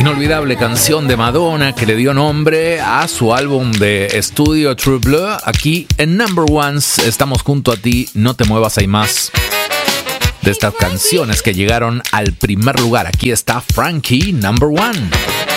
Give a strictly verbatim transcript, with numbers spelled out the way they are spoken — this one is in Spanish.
Inolvidable canción de Madonna que le dio nombre a su álbum de estudio True Blue. Aquí en Number Ones estamos junto a ti, no te muevas, hay más. De estas canciones que llegaron al primer lugar, aquí está Frankie Number One.